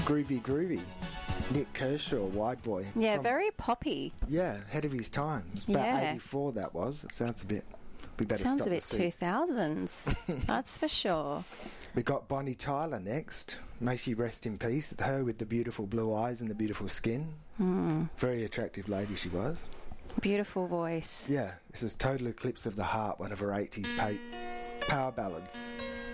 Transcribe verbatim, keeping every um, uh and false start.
Groovy Groovy. Nick Kershaw, Wide Boy. Yeah, From- very poppy. Yeah, ahead of his time. It was about Yeah. eighty-four, that was. It sounds a bit... We better Sounds stop a bit the two suit. thousands. That's for sure. We got Bonnie Tyler next. May she rest in peace. Her with the beautiful blue eyes and the beautiful skin. Mm. Very attractive lady she was. Beautiful voice. Yeah, this is Total Eclipse of the Heart, one of her eighties pa- power ballads.